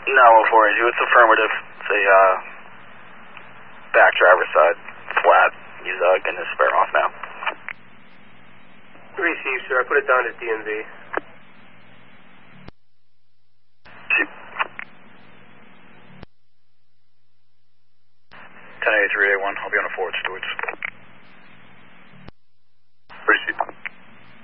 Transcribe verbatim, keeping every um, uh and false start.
No, four eighty, it's affirmative. It's a uh, back driver's side, flat. He's uh, getting his spare off now. Receive, sir. I put it down as D M V. ten eighty-three A one, I'll be on a forward, Stewards.